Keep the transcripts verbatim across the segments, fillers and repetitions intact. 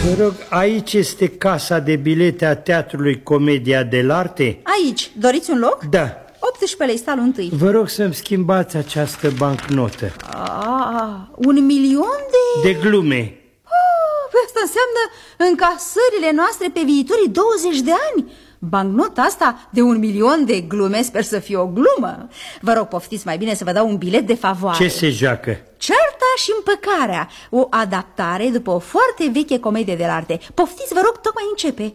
Vă rog, aici este casa de bilete a Teatrului Comedia dell'Arte? Aici, doriți un loc? Da. optsprezece lei, stalul întâi. Vă rog să-mi schimbați această bancnotă. Ah, un milion de... De glume. Oh, asta înseamnă încasările noastre pe viitorii douăzeci de ani. Bancnota asta de un milion de glume, sper să fie o glumă. Vă rog, poftiți, mai bine să vă dau un bilet de favoare. Ce se joacă? Cearta și împăcarea, o adaptare după o foarte veche comedie de arte. Poftiți, vă rog, tocmai începe.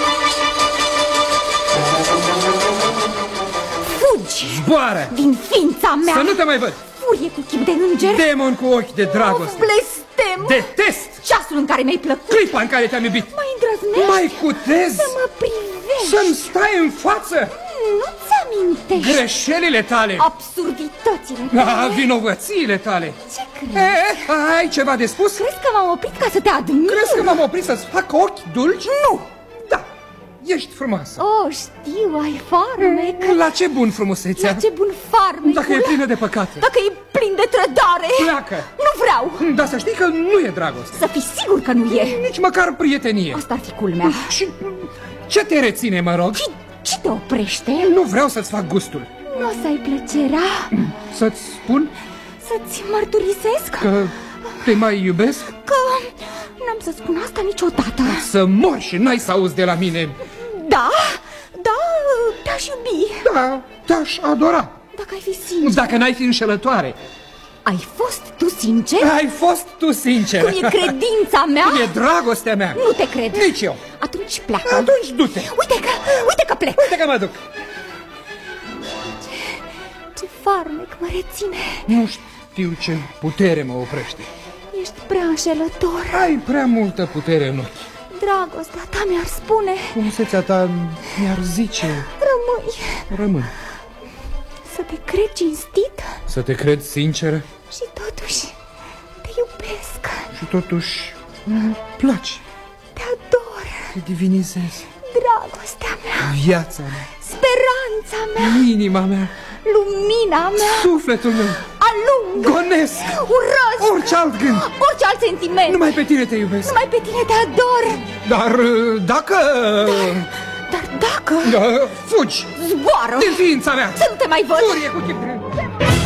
Fugi! Zboară! Din ființa mea! Să nu te mai văd! Furie cu chip de înger! Demon cu ochi de dragoste! O blestem! Detest! Ceasul în care mi-ai plăcut! Clipa în care te-am iubit! Mai îndrăznești? Mai cutezi? Să mă privești! Să-mi stai în față? Nu-ți amintești? Greșelile tale! Absurditățile tale! Ah, vinovățiile tale! Ce crezi? E, ai ceva de spus? Crezi că m-am oprit ca să te admir? Crezi că m-am oprit să-ți fac ochi dulci? Nu! Da, ești frumoasă. Oh, știu, ai farmec. La ce bun frumusețea? La ce bun farmecul. Dacă e plină de păcate. Dacă e plin de trădare. Pleacă. Nu vreau. Dar să știi că nu e dragoste. Să fii sigur că nu e. Nici măcar prietenie. Asta ar fi culmea. Și ce te reține, mă rog? Și ce te oprește? Nu vreau să-ți fac gustul. Nu o să ai plăcerea Să-ți spun? să-ți mărturisesc Că te mai iubesc? Că n-am să spun asta niciodată. Să mori și n-ai să auzi de la mine. Da, da, te-aș iubi. Da, te-aș adora. Dacă ai fi sincer. Dacă n-ai fi înșelătoare. Ai fost tu sincer? Ai fost tu sincer. Cum e credința mea? Cum e dragostea mea? Nu te cred. Nici eu. Atunci pleacă. Atunci du-te. Uite că, uite că plec. Uite că mă duc. Ce, ce farmec mă reține. Nu știu ce putere mă oprește. Ești prea înșelător. Ai prea multă putere în ochi. Dragostea ta mi-ar spune. Frumusețea ta mi-ar zice. Rămâi. Rămân. Să te cred cinstit. Să te cred sinceră. Și totuși te iubesc. Și totuși îmi placi. Te ador. Te divinizez. Dragostea mea. Viața mea. Speranța mea. Inima mea. Lumina mea. Sufletul meu. Alung. Gonesc. Urăsc. Orice alt gând. Orice alt sentiment. Numai pe tine te iubesc. Numai pe tine te ador. Dar dacă... Dar, dar dacă... Da, fugi. Zboară. Din ființa mea. Să nu te mai văd. Furie cu chip.